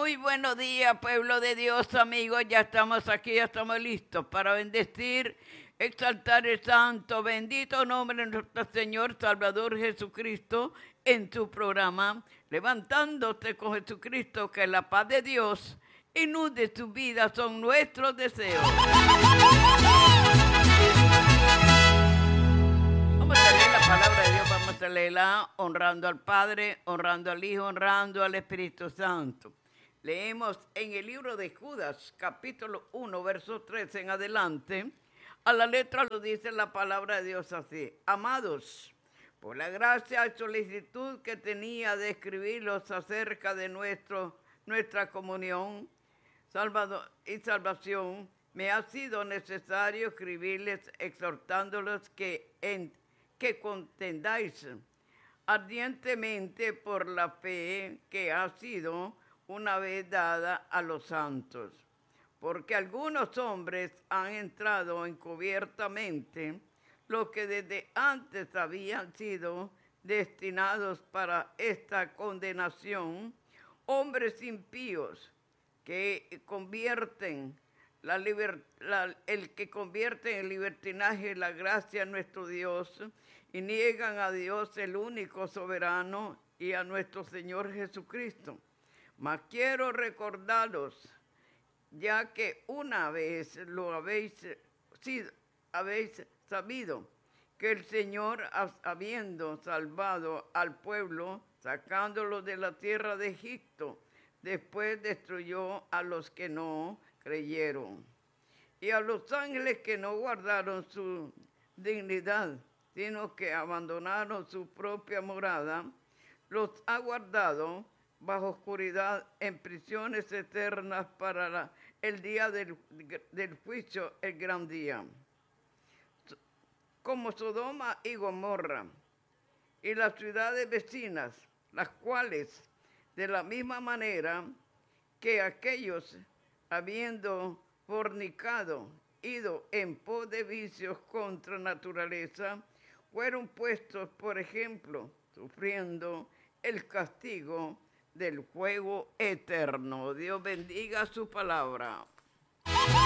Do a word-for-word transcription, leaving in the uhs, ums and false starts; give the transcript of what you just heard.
Muy buenos días, pueblo de Dios, amigos. Ya estamos aquí, ya estamos listos para bendecir, exaltar el santo, bendito nombre de nuestro Señor Salvador Jesucristo en su programa, levantándose con Jesucristo, que la paz de Dios inunde su vida, son nuestros deseos. Vamos a leer la palabra de Dios, vamos a leerla honrando al Padre, honrando al Hijo, honrando al Espíritu Santo. Leemos en el libro de Judas, capítulo uno, verso trece en adelante. A la letra lo dice la palabra de Dios así: amados, por la gracia y solicitud que tenía de escribirlos acerca de nuestro, nuestra comunión salvador, y salvación, me ha sido necesario escribirles exhortándolos que, en, que contendáis ardientemente por la fe que ha sido una vez dada a los santos, porque algunos hombres han entrado encubiertamente, los que desde antes habían sido destinados para esta condenación, hombres impíos que convierten la liber, la, el que convierte en libertinaje la gracia de nuestro Dios y niegan a Dios el único soberano y a nuestro Señor Jesucristo. Mas quiero recordaros, ya que una vez lo habéis, sido, habéis sabido, que el Señor, habiendo salvado al pueblo, sacándolo de la tierra de Egipto, después destruyó a los que no creyeron. Y a los ángeles que no guardaron su dignidad, sino que abandonaron su propia morada, los ha guardado bajo oscuridad en prisiones eternas para la, el día del, del juicio, el gran día. Como Sodoma y Gomorra y las ciudades vecinas, las cuales de la misma manera que aquellos, habiendo fornicado, ido en pos de vicios contra naturaleza, fueron puestos, por ejemplo, sufriendo el castigo del fuego eterno. Dios bendiga su palabra.